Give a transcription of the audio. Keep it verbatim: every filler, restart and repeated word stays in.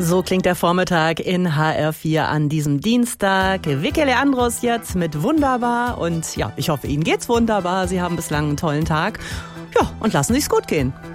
So klingt der Vormittag in H R vier an diesem Dienstag. Vicky Leandros jetzt mit Wunderbar. Und ja, ich hoffe, Ihnen geht's wunderbar. Sie haben bislang einen tollen Tag. Ja, und lassen Sich's gut gehen.